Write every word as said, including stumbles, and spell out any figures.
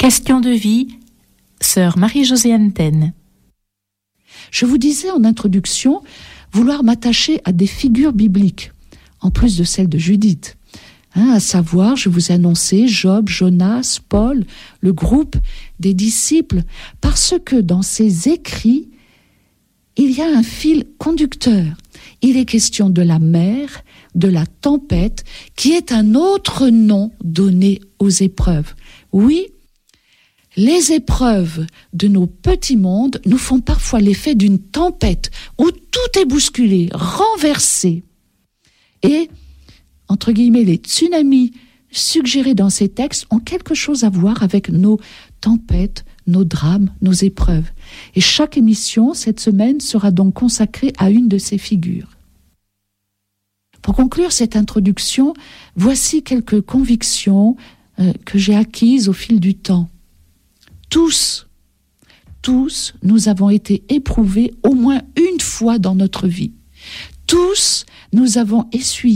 Question de vie, sœur Marie-Josiane Taine. Je vous disais en introduction vouloir m'attacher à des figures bibliques, en plus de celles de Judith. Hein, à savoir, je vous ai annoncé Job, Jonas, Paul, le groupe des disciples, parce que dans ces écrits, il y a un fil conducteur. Il est question de la mer, de la tempête, qui est un autre nom donné aux épreuves. Oui, les épreuves de nos petits mondes nous font parfois l'effet d'une tempête où tout est bousculé, renversé. Et, entre guillemets, les tsunamis suggérés dans ces textes ont quelque chose à voir avec nos tempêtes, nos drames, nos épreuves. Et chaque émission, cette semaine, sera donc consacrée à une de ces figures. Pour conclure cette introduction, voici quelques convictions euh, que j'ai acquises au fil du temps. Tous, tous, nous avons été éprouvés au moins une fois dans notre vie. Tous, nous avons essuyé